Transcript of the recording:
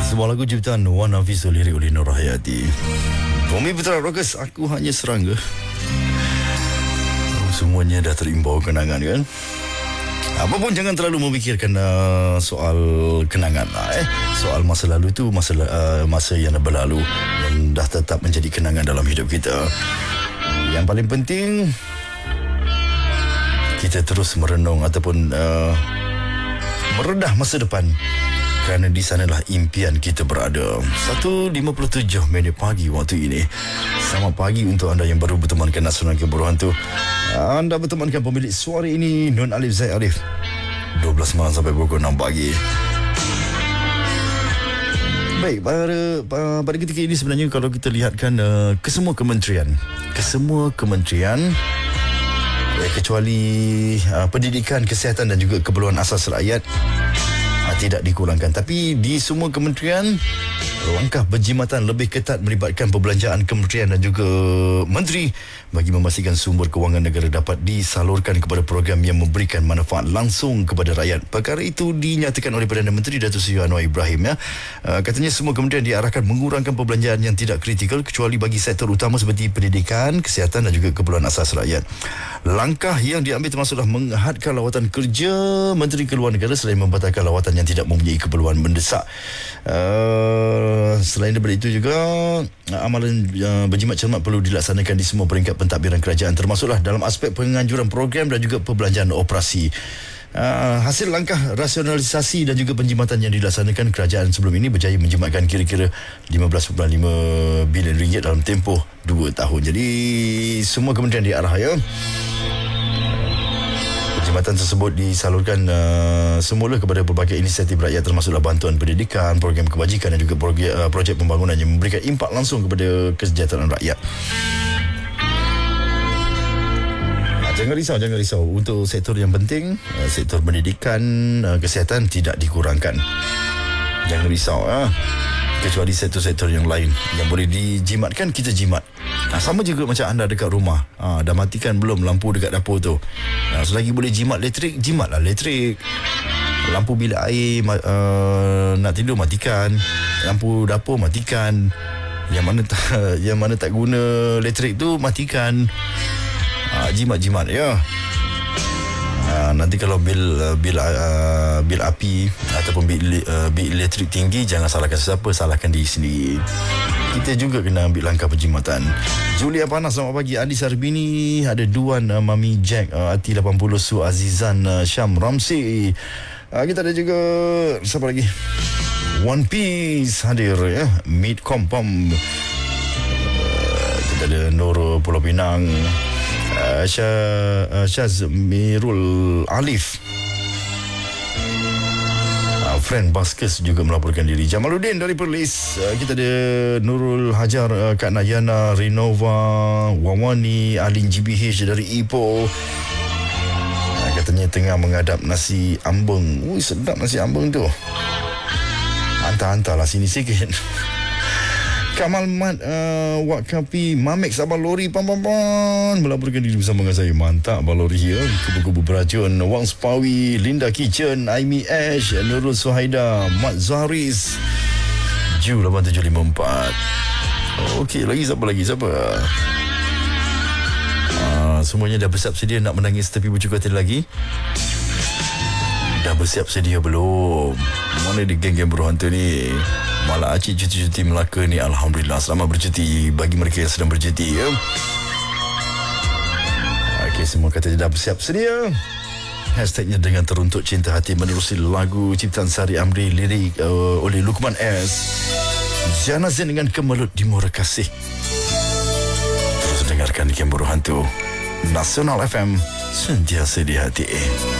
Sebuah lagu ciptaan Wan Hafiz, lirik oleh Nur Hayati. Bumi Putra Rockers, aku hanya serangga. Semuanya dah terimbau kenangan kan. Apapun jangan terlalu memikirkan soal kenangan soal masa lalu tu masa yang dah berlalu dan dah tetap menjadi kenangan dalam hidup kita. Yang paling penting kita terus merenung ataupun meredah masa depan, kerana di sanalah impian kita berada. 1.57 pagi waktu ini. Selamat pagi untuk anda yang baru bertemankan Nasional Kemburuan tu. Anda bertemankan pemilik suara ini, Nun Alif Zaid Arif. 12 malam sampai pukul 6 pagi. Baik, pada ketika ini sebenarnya kalau kita lihatkan kesemua kementerian kecuali pendidikan, kesihatan dan juga keperluan asas rakyat tidak dikurangkan. Tapi di semua kementerian, langkah berjimatan lebih ketat melibatkan perbelanjaan kementerian dan juga menteri bagi memastikan sumber kewangan negara dapat disalurkan kepada program yang memberikan manfaat langsung kepada rakyat. Perkara itu dinyatakan oleh Perdana Menteri Datuk Seri Anwar Ibrahim. Katanya semua kementerian diarahkan mengurangkan perbelanjaan yang tidak kritikal kecuali bagi sektor utama seperti pendidikan, kesihatan dan juga keperluan asas rakyat. Langkah yang diambil termasuklah menghadkan lawatan kerja Menteri Keluar Negara selain membatalkan lawatan yang tidak mempunyai keperluan mendesak. Selain daripada itu juga, amalan berjimat cermat perlu dilaksanakan di semua peringkat pentadbiran kerajaan, termasuklah dalam aspek penganjuran program dan juga perbelanjaan operasi. Hasil langkah rasionalisasi dan juga penjimatan yang dilaksanakan kerajaan sebelum ini berjaya menjimatkan kira-kira 15.5 bilion ringgit dalam tempoh 2 tahun. Jadi semua kementerian diarah ya. Perkhidmatan tersebut disalurkan semula kepada berbagai inisiatif rakyat, termasuklah bantuan pendidikan, program kebajikan dan juga projek pembangunan yang memberikan impak langsung kepada kesejahteraan rakyat. Jangan risau. Untuk sektor yang penting, sektor pendidikan, kesihatan tidak dikurangkan. Jangan risau. Kecuali sektor-sektor yang lain yang boleh dijimatkan, kita jimat. Sama juga macam anda dekat rumah, dah matikan belum lampu dekat dapur tu? Selagi boleh jimat elektrik, jimatlah elektrik. Lampu bilik air, nak tidur matikan. Lampu dapur matikan. Yang mana tak guna elektrik tu matikan. Jimat ya. Nanti kalau bil api ataupun bil elektrik tinggi, jangan salahkan sesiapa, salahkan diri sendiri. Kita juga kena ambil langkah penjimatan. Julia Panas, selamat pagi. Adi Sarbini, ada Duan, Mami Jack, Ati 80, Su Azizan, Syam Ramsi. Kita ada juga siapa lagi? One Piece hadir ya. Meet Kompom. Kita ada Nur Pulau Pinang, Syazmirul Alif, Friend Baskes juga melaporkan diri. Jamaluddin dari Perlis. Kita ada Nurul Hajar, Kak Nayana, Renova, Wawani, Alin GBH dari Ipoh. Katanya tengah mengadap nasi ambeng. Sedap nasi ambeng tu. Hantar-hantarlah sini sikit. Kamal Mat, Wakapi, Mamex, Abang Lori, Pam melaporkan diri bersama dengan saya. Mantap Abang Lori ya. Kubu-kubu beracun, Wang Spawi, Linda Kitchen, Aimi Ash, Nurul Suhaida, Mat Zahris, Ju 8754. Okey, siapa lagi? Semuanya dah bersiap sedia nak menangis tepi bucu katil lagi? Dah bersiap sedia belum? Mana di geng-geng berhantu ni? Malah Acik cuti-cuti Melaka ni, alhamdulillah, selamat bercuti bagi mereka yang sedang bercuti ya. Okey, semua kata dah bersiap sedia. Hashtagnya dengan teruntuk cinta hati menerusi lagu ciptaan Sari Amri, lirik oleh Lukman S. Janazin dengan Kemelut di Muara Kasih. Terus dengarkan Kemburuan tu. Nasional FM, sentiasa di hati.